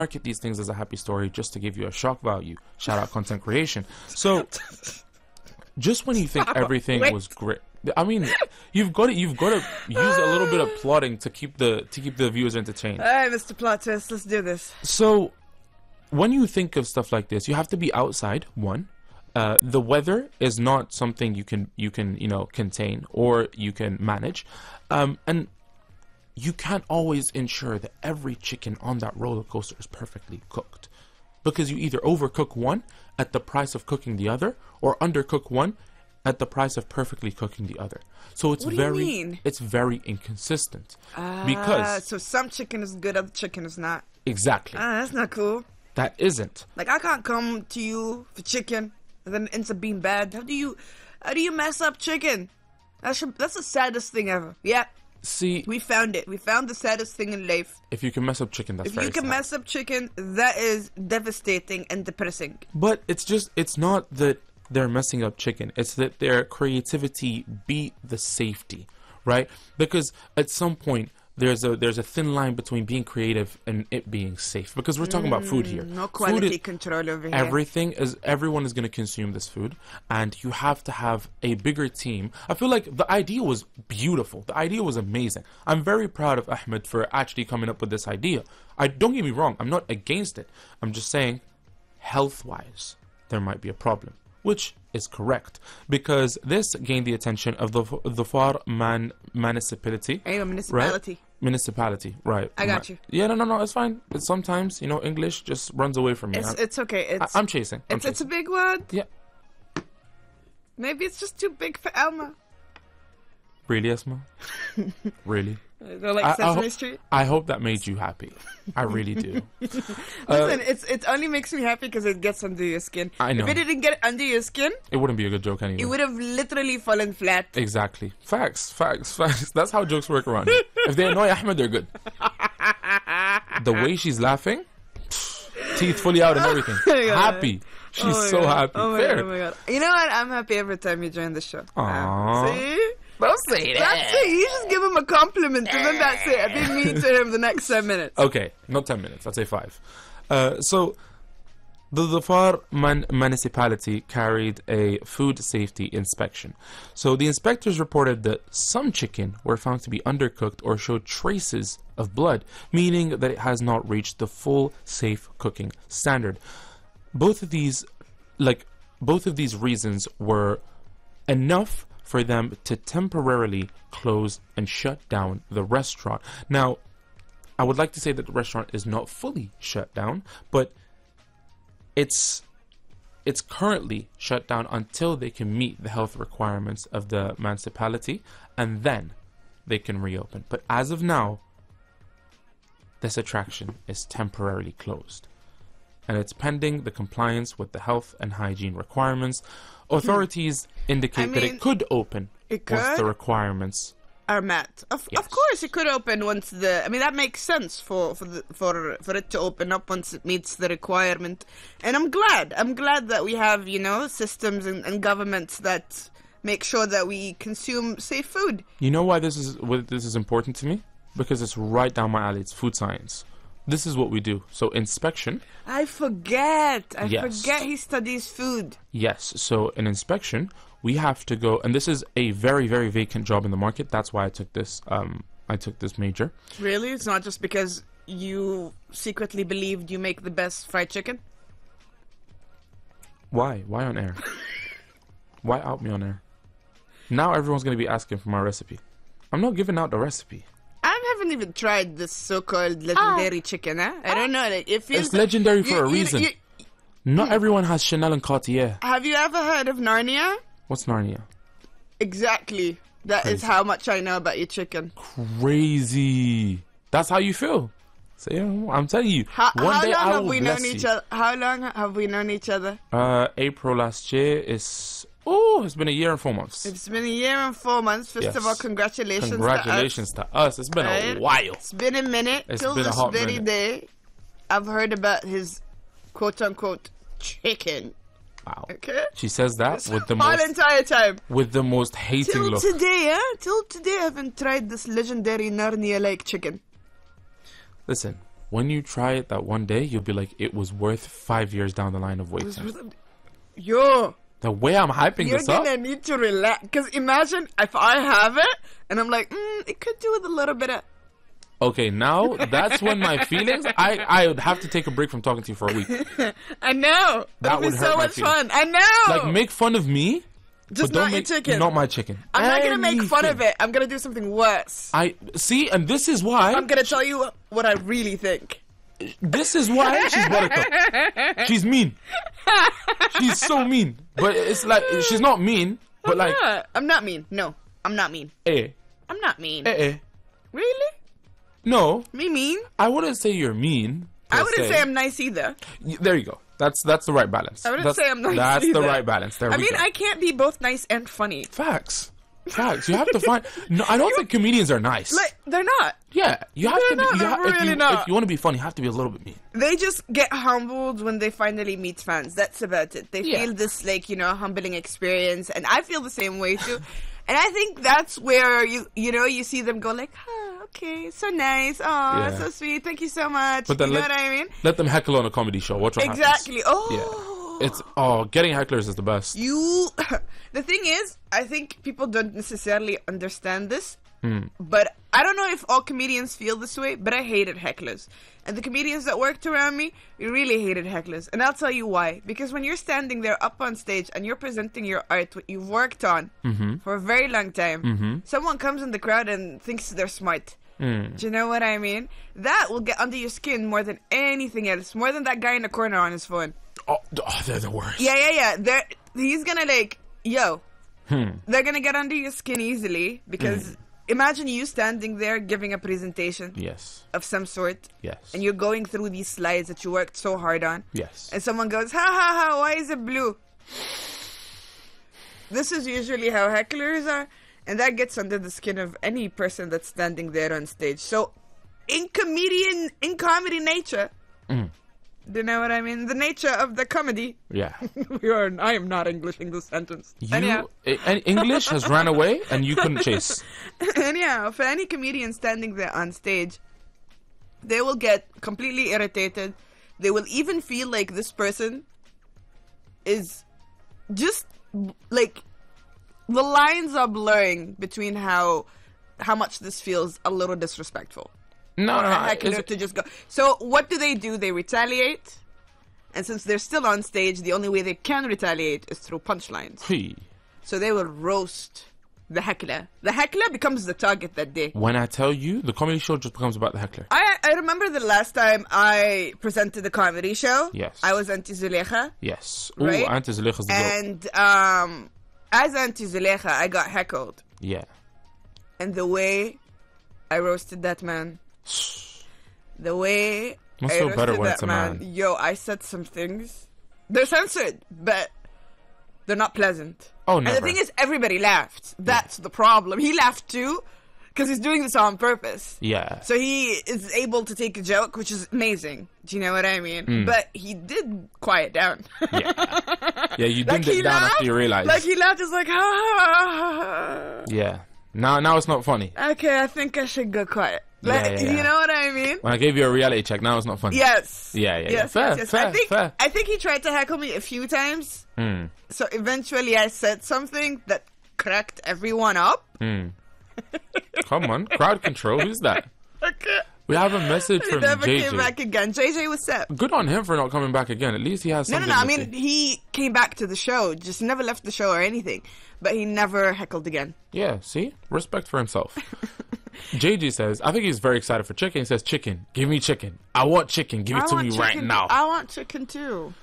market these things as a happy story just to give you a shock value. Shout out content creation. So just when you think everything was great, I mean, you've got to use a little bit of plotting to keep the viewers entertained. All right, Mr. Plot Twist, let's do this. So when you think of stuff like this, you have to be outside. One, the weather is not something you can contain or you can manage, and you can't always ensure that every chicken on that roller coaster is perfectly cooked, because you either overcook one at the price of cooking the other, or undercook one at the price of perfectly cooking the other. So it's it's very inconsistent. Because so some chicken is good, other chicken is not. Exactly. That's not cool. That isn't. Like, I can't come to you for chicken and then it ends up being bad. How do you mess up chicken? That's the saddest thing ever. Yeah. See, we found it. We found the saddest thing in life. If you can mess up chicken, that's very sad. If you can mess up chicken, that is devastating and depressing. But it's not that they're messing up chicken. It's that their creativity beat the safety, right? Because at some point, there's a thin line between being creative and it being safe, because we're talking about food here. No quality control over here. Everyone is going to consume this food, and you have to have a bigger team. I feel like the idea was beautiful. The idea was amazing. I'm very proud of Ahmed for actually coming up with this idea. Don't get me wrong, I'm not against it. I'm just saying, health-wise, there might be a problem, which is correct, because this gained the attention of the Dhofar municipality. Municipality. Right? Municipality, right. I got you. Yeah, no, it's fine. It's sometimes, English just runs away from me. It's okay. I'm chasing. It's a big word. Yeah. Maybe it's just too big for Elma. Really, Esma? Really? Like Sesame Street? I hope that made you happy. I really do. Listen, it only makes me happy because it gets under your skin. I know. If it didn't get under your skin, it wouldn't be a good joke anyway. It would have literally fallen flat. Exactly. Facts. That's how jokes work around here. If they annoy Ahmed, they're good. The way she's laughing, teeth fully out and everything. Happy. She's so happy. Oh my God. You know what? I'm happy every time you join the show. Aww. See? Don't say that. That's it. You just give him a compliment and then that's it. I've been mean to him the next 10 minutes. Okay, not 10 minutes. I'd say 5. So, the Dhofar municipality carried a food safety inspection. So, the inspectors reported that some chicken were found to be undercooked or showed traces of blood, meaning that it has not reached the full safe cooking standard. Both of these reasons were enough for them to temporarily close and shut down the restaurant. Now, I would like to say that the restaurant is not fully shut down, but it's currently shut down until they can meet the health requirements of the municipality, and then they can reopen. But as of now, this attraction is temporarily closed, and it's pending the compliance with the health and hygiene requirements. Authorities indicate that it could open once the requirements are met. Of course, it could open once that makes sense for it to open up once it meets the requirement. And I'm glad that we have systems and governments that make sure that we consume safe food. You know why this is important to me? Because it's right down my alley. It's food science. This is what we do. So inspection. I forget he studies food. Yes. So in inspection, we have to go, and this is a very, very vacant job in the market. That's why I took this. I took this major. Really? It's not just because you secretly believed you make the best fried chicken? Why? Why on air? Why out me on air? Now everyone's going to be asking for my recipe. I'm not giving out the recipe. I haven't even tried this so-called legendary chicken, eh? I don't know. It's legendary for a reason. Not everyone has Chanel and Cartier. Have you ever heard of Narnia? What's Narnia? Exactly. That is how much I know about your chicken. Crazy. That's how you feel. So, I'm telling you. How long have we known each other? How long have we known each other? April last year is... Oh, it's been a year and 4 months. It's been a year and 4 months. First of all, congratulations to us. It's been a while. It's been a minute. Till this very day, I've heard about his quote-unquote chicken. Wow. Okay? She says that with the entire time. With the most hating look. Till today, I haven't tried this legendary Narnia-like chicken. Listen, when you try it that one day, you'll be like, it was worth 5 years down the line of waiting. Yo. The way I'm hyping You're this up. gonna need to relax. Because imagine if I have it and I'm like, it could do with a little bit of. Okay, now that's when my feelings. I would have to take a break from talking to you for a week. I know. That It'll would be hurt so my much feelings. fun. I know. Like, make fun of me. Just but don't not your make, chicken. Not my chicken. I'm not gonna make fun of Anything. it. I'm gonna do something worse. I see, and this is why. I'm gonna tell you what I really think. This is why she's Buttercup. She's mean. She's so mean. But it's like, she's not mean, but like... I'm not mean. No, I'm not mean. I'm not mean. Really? No. Me mean? I wouldn't say you're mean. I wouldn't say I'm nice either. There you go. That's the right balance. I wouldn't say I'm nice That's either. the right balance. There we go. I can't be both nice and funny. Facts. You have to find... No, I don't think comedians are nice. Like, they're not. Yeah. You have to be... Not. If you want to be funny, you have to be a little bit mean. They just get humbled when they finally meet fans. That's about it. They feel this, like, humbling experience. And I feel the same way, too. And I think that's where, you see them go like, okay, so nice. Oh, so sweet. Thank you so much. But then you know what I mean? Let them heckle on a comedy show. Watch what happens. Exactly. Oh. Yeah. Getting hecklers is the best. The thing is, I think people don't necessarily understand this. But I don't know if all comedians feel this way, but I hated hecklers. And the comedians that worked around me really hated hecklers. And I'll tell you why. Because when you're standing there up on stage and you're presenting your art, what you've worked on for a very long time, someone comes in the crowd and thinks they're smart. Do you know what I mean? That will get under your skin more than anything else. More than that guy in the corner on his phone. Oh, they're the worst. Yeah. He's gonna they're gonna get under your skin easily because imagine you standing there giving a presentation of some sort. Yes. And you're going through these slides that you worked so hard on. Yes. And someone goes, ha, why is it blue? This is usually how hecklers are. And that gets under the skin of any person that's standing there on stage. So, in comedy nature, do you know what I mean? The nature of the comedy. Yeah. I am not Englishing this sentence. English has ran away and you couldn't chase. Anyhow, for any comedian standing there on stage, they will get completely irritated. They will even feel like this person is just like... The lines are blurring between how much this feels a little disrespectful. No. To just go. So what do? They retaliate, and since they're still on stage, the only way they can retaliate is through punchlines. So they will roast the heckler. The heckler becomes the target that day. When I tell you, the comedy show just becomes about the heckler. I remember the last time I presented the comedy show. Yes. I was Auntie Zulekha. Yes. Right? Auntie Zulekha's the goat. And as Auntie Zulekha, I got heckled. Yeah. And the way I roasted that man. The way Must I feel roasted better when that it's a man. man. Yo, I said some things. They're censored, but they're not pleasant. Oh, never. And the thing is, everybody laughed. That's the problem. He laughed too, because he's doing this on purpose. Yeah. So he is able to take a joke, which is amazing. Do you know what I mean? But he did quiet down. Yeah, you dimmed it down after you realized. Like he laughed, it's like, ha, ha, ha. Yeah. Now it's not funny. Okay, I think I should go quiet. Like, Yeah. You know what I mean? When I gave you a reality check, now it's not funny. Yes. Yeah. Fair. Fair. I think he tried to heckle me a few times. So eventually I said something that cracked everyone up. Come on, crowd control. Who's that? Okay. We have a message from He never JJ. came back again. JJ was set. Good on him for not coming back again. At least he has No. something. I to mean, say. he came back to the show. Just never left the show or anything. But he never heckled again. Yeah, see? Respect for himself. JJ says, I think he's very excited for chicken. He says, chicken. Give me chicken. I want chicken. Give it to me right now. I want chicken too.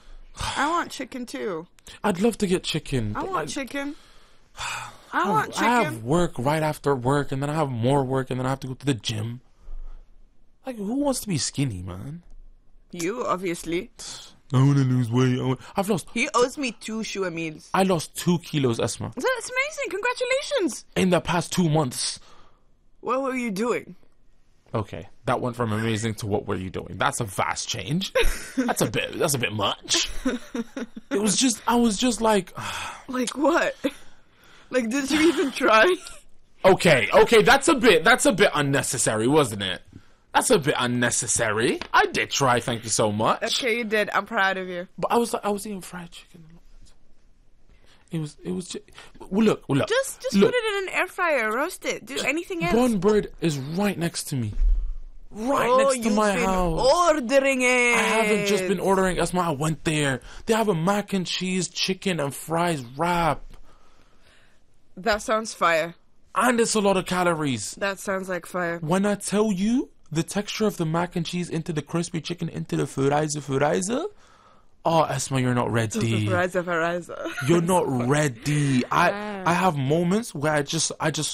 I'd love to get chicken. I but, want like, chicken. I want chicken. I have work right after work, and then I have more work, and then I have to go to the gym. Like, who wants to be skinny, man? You, obviously. I want to lose weight. I've lost... He owes me 2 Shua meals. I lost 2 kilos, Esma. That's amazing. Congratulations. In the past 2 months. What were you doing? Okay, that went from amazing to what were you doing? That's a vast change. That's a bit much. I was just like... Like what? Like, did you even try? Okay, that's a bit unnecessary, wasn't it? That's a bit unnecessary. I did try, thank you so much. Okay, you did. I'm proud of you. But I was eating fried chicken. It was well, look. Just look. put it in an air fryer, roast it, do anything else. Bun Bird is right next to me. Right next to my house. Ordering it. I haven't just been ordering. That's why I went there. They have a mac and cheese, chicken, and fries wrap. That sounds fire. And it's a lot of calories. That sounds like fire. When I tell you the texture of the mac and cheese into the crispy chicken into the fries. Oh, Esma, you're not ready. Fries. You're not ready. I have moments where I just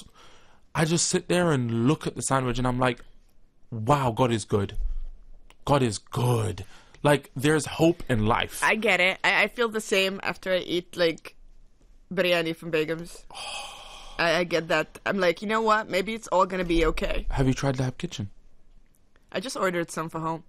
sit there and look at the sandwich and I'm like, wow, God is good. God is good. Like, there's hope in life. I get it. I feel the same after I eat, like, biryani from Begum's. I get that. I'm like, you know what? Maybe it's all going to be okay. Have you tried Lahab Kitchen? I just ordered some for home.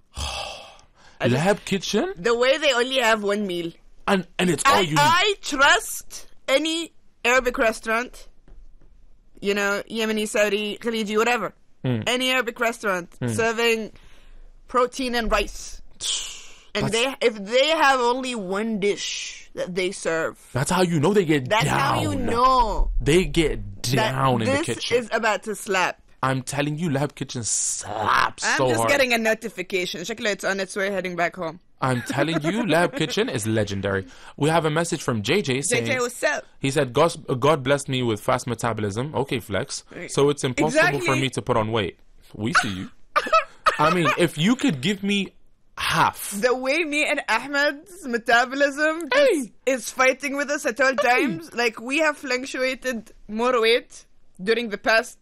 Lahab Kitchen? The way they only have one meal. And it's all you need. I trust any Arabic restaurant, you know, Yemeni, Saudi, Khaliji, whatever. Any Arabic restaurant serving protein and rice. And if they have only one dish that they serve. That's how you know they get down. That's how you know. They get down in the kitchen. This is about to slap. I'm telling you, Lahab Kitchen slaps so hard. I'm just getting a notification. Shakla, it's on its way heading back home. I'm telling you, Lahab Kitchen is legendary. We have a message from JJ saying... JJ, what's up? He said, God blessed me with fast metabolism. Okay, flex. So it's impossible for me to put on weight. We see you. I mean, if you could give me half. The way me and Ahmed's metabolism is fighting with us at all times, like we have fluctuated more weight during the past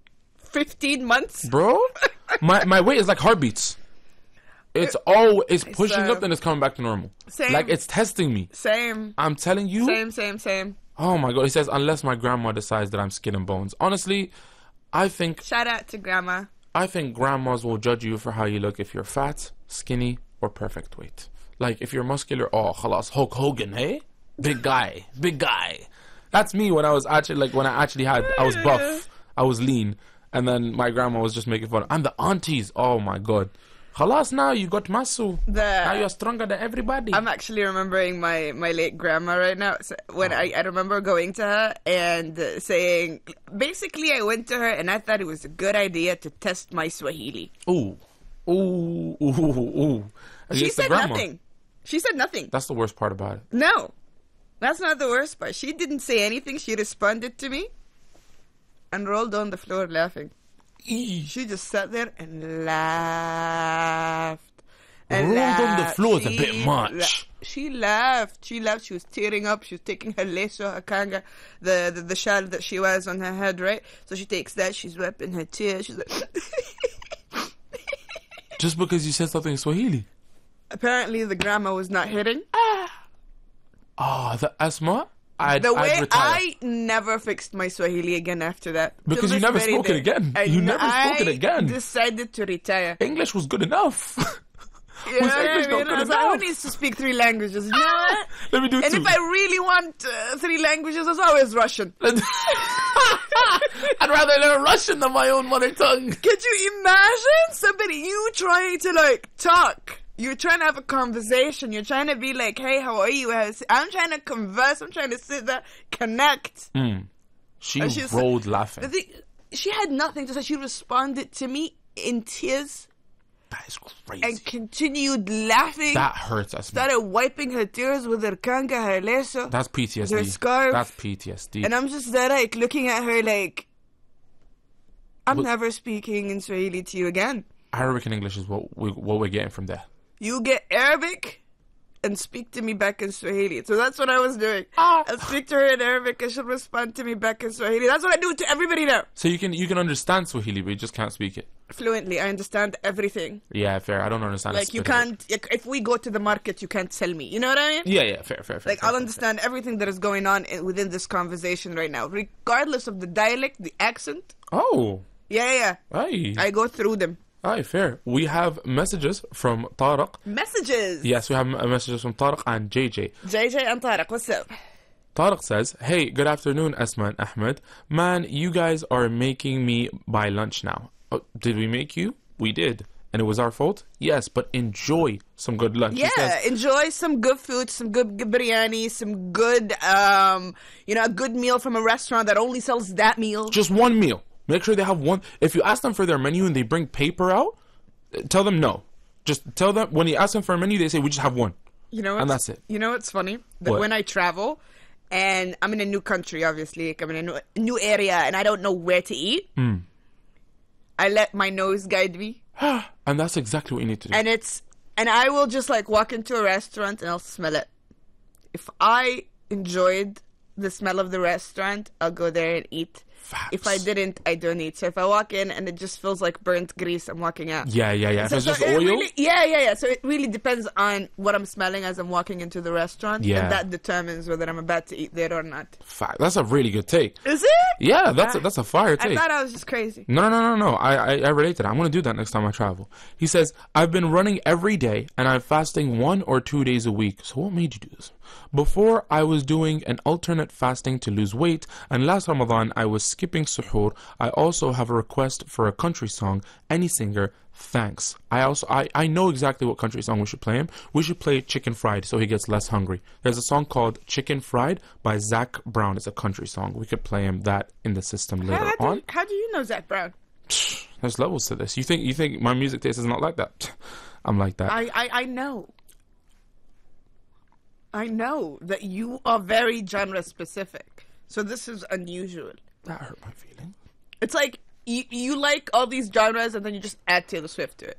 15 months. Bro, my weight is like heartbeats. It's pushing up and it's coming back to normal. Same. Like it's testing me. Same. I'm telling you. Same. Oh my God. He says, unless my grandma decides that I'm skin and bones. Honestly, I think... Shout out to grandma. I think grandmas will judge you for how you look if you're fat, skinny, or perfect weight. Like if you're muscular, oh, khalas, Hulk Hogan, hey? Big guy. That's me when I was actually, I was buff. I was lean. And then my grandma was just making fun. And the aunties, oh my God. Khalas, now you got muscle. Now you're stronger than everybody. I'm actually remembering my late grandma right now. When I remember going to her and saying, basically I went to her and I thought it was a good idea to test my Swahili. Ooh. She said nothing. That's the worst part about it. No, that's not the worst part. She didn't say anything. She responded to me and rolled on the floor laughing. She just sat there and laughed. Rolled on the floor is a bit much. She laughed. She was tearing up. She was taking her leso, her kanga, the shawl that she wears on her head, right? So she takes that. She's wiping her tears. She's like... Just because you said something in Swahili? Apparently the grammar was not hitting. The Asma? I'd retire. I never fixed my Swahili again after that. Because you never spoke it again. You never spoke it again. I decided to retire. English was good enough. Yeah, was English not good enough? Who needs to speak 3 languages? You know what? Let me do 2. And if I really want 3 languages, it's always Russian. I'd rather learn Russian than my own mother tongue. Could you imagine you trying to talk? You're trying to have a conversation. You're trying to be like, hey, how are you? I'm trying to converse. I'm trying to sit there, connect. She rolled laughing. She had nothing to say. She responded to me in tears. That is crazy. And continued laughing. That hurts us. Started wiping her tears with her kanga, her leso. That's PTSD. Her scarf. That's PTSD. And I'm just there, looking at her like, I'm never speaking in Swahili to you again. Arabic and English is what we're getting from there. You get Arabic and speak to me back in Swahili. So that's what I was doing. I'll speak to her in Arabic and she'll respond to me back in Swahili. That's what I do to everybody now. So you can understand Swahili, but you just can't speak it. Fluently. I understand everything. Yeah, fair. I don't understand. You can't, if we go to the market, you can't tell me. You know what I mean? Yeah, fair. I'll understand everything that is going on within this conversation right now, regardless of the dialect, the accent. Oh. Yeah. Aye. I go through them. Aye, fair. We have messages from Tariq. Messages? Yes, we have messages from Tariq and JJ. JJ and Tariq, what's up? Tariq says, hey, good afternoon, Asma and Ahmed. Man, you guys are making me buy lunch now. Oh, did we make you? We did. And it was our fault? Yes, but enjoy some good lunch. He Yeah, says, enjoy some good food, some good biryani, some good, a good meal from a restaurant that only sells that meal. just one meal. Make sure they have one. If you ask them for their menu and they bring paper out, tell them no. Just tell them, when you ask them for a menu, they say, we just have one. You know, And that's it. You know what's funny? That What? when I travel, and I'm in a new country, obviously, like I'm in a new area, and I don't know where to eat, I let my nose guide me. And that's exactly what you need to do. And I will just like walk into a restaurant and I'll smell it. If I enjoyed the smell of the restaurant, I'll go there and eat. Facts. If I didn't, I don't eat. So if I walk in and it just feels like burnt grease, I'm walking out. Yeah. If it's just it oil, really- yeah. So it really depends on what I'm smelling as I'm walking into the restaurant. Yeah. And that determines whether I'm about to eat there or not. that's a really good take. Is it? Yeah, that's a fire I take. thought I was just crazy. No. I relate to that. I'm going to do that next time I travel. He says, I've been running every day and I'm fasting 1 or 2 days a week. So what made you do this? Before, I was doing an alternate fasting to lose weight, and last Ramadan, I was skipping suhoor. I also have a request for a country song. Any singer, thanks. I know exactly what country song we should play him. We should play Chicken Fried so he gets less hungry. There's a song called Chicken Fried by Zach Brown. It's a country song. We could play him that in the system later on. How do you know Zach Brown? There's levels to this. You think my music taste is not like that? I'm like that. I know. I know that you are very genre specific. So this is unusual. That hurt my feelings. It's like you like all these genres and then you just add Taylor Swift to it.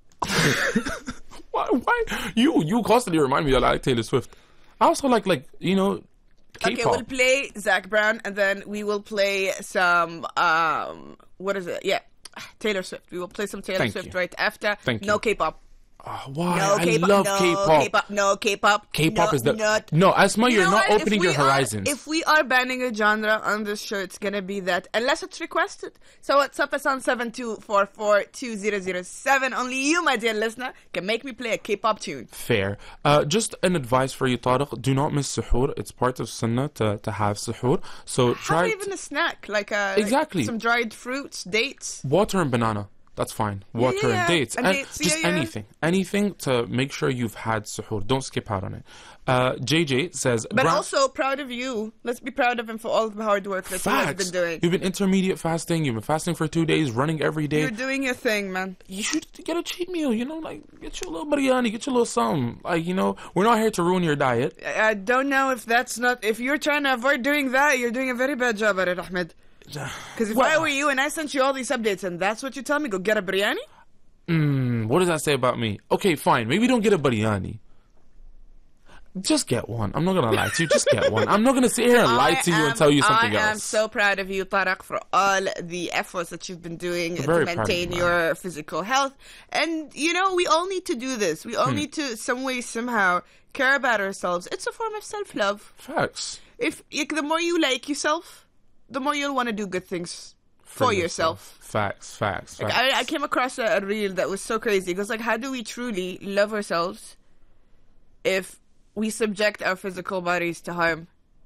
Why? You constantly remind me that I like Taylor Swift. I also like K-pop. Okay, we'll play Zach Brown and then we will play some what is it? Yeah, Taylor Swift. We will play some Taylor Thank Swift you. right after. Thank No you. K-pop. Why? No I K-pop. love no K-pop. K-pop. No K-pop. K-pop no, is the not. no. Asma, You you're know not what? opening your horizons. If we are banning a genre on this show, it's gonna be that, unless it's requested. So WhatsApp us on 72442007. Only you, my dear listener, can make me play a K-pop tune. Fair. Just an advice for you, Tariq. Do not miss suhoor. It's part of sunnah to have suhoor. So try Have even a snack, like Exactly. some dried fruits, dates. water and banana. That's fine. Water Yeah, and dates. and dates, just yeah. anything to make sure you've had suhoor. Don't skip out on it. JJ says, But also proud of you. Let's be proud of him for all the hard work that you have been doing. You've been intermediate fasting. You've been fasting for 2 days, running every day. You're doing your thing, man. You should get a cheat meal, get you a little biryani, get you a little something. We're not here to ruin your diet. I don't know if that's not. If you're trying to avoid doing that, you're doing a very bad job at it, Ahmed. Because if I were you and I sent you all these updates and that's what you tell me, go get a biryani? What does that say about me? Okay, fine. Maybe don't get a biryani. Just get one. I'm not going to lie to you. Just get one. I'm not going to sit here and lie to you and tell you something else. I am so proud of you, Tariq, for all the efforts that you've been doing to Very proud of maintain you, your physical health. And, we all need to do this. We all need to, some way, somehow, care about ourselves. It's a form of self-love. Facts. The more you like yourself, the more you'll want to do good things for yourself. Facts. I came across a reel that was so crazy. It goes how do we truly love ourselves if we subject our physical bodies to harm?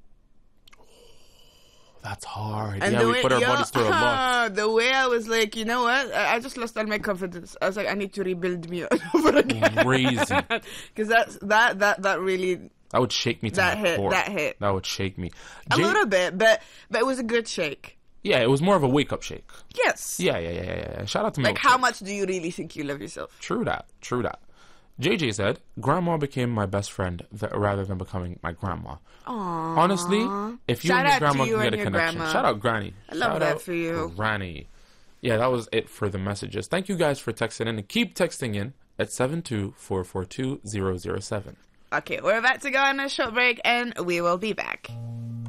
That's hard. And we put our bodies through a lot. The way I was like, you know what? I just lost all my confidence. I was like, I need to rebuild me all over again. Crazy. Because that really... That would shake me to That my hit, core. that hit. That would shake me. A little bit, but it was a good shake. Yeah, it was more of a wake-up shake. Yes. Yeah. Shout out to Like, Milkshake. how much do you really think you love yourself? True that. JJ said, Grandma became my best friend rather than becoming my grandma. Aww. Honestly, if you Shout and your out to grandma you can get a and your connection. grandma. Shout out Granny. I love Shout that out for you. Granny. Yeah, that was it for the messages. Thank you guys for texting in and keep texting in at 72442-007. Okay, we're about to go on a short break and we will be back.